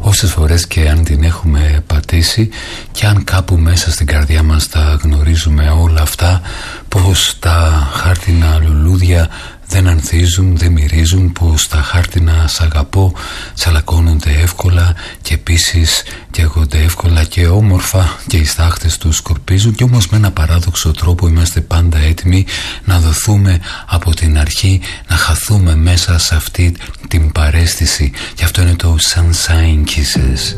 όσες φορές και αν την έχουμε πατήσει, και αν κάπου μέσα στην καρδιά μας τα γνωρίζουμε όλα αυτά, πως τα χάρτινα λουλούδια δεν ανθίζουν, δεν μυρίζουν, πως τα χάρτινα «σ' αγαπώ» τσαλακώνονται εύκολα και επίσης καίγονται εύκολα και όμορφα και οι στάχτες τους σκορπίζουν, και όμως με ένα παράδοξο τρόπο είμαστε πάντα έτοιμοι να δοθούμε από την αρχή, να χαθούμε μέσα σε αυτή την παρέστηση, και αυτό είναι το Sunshine Kisses.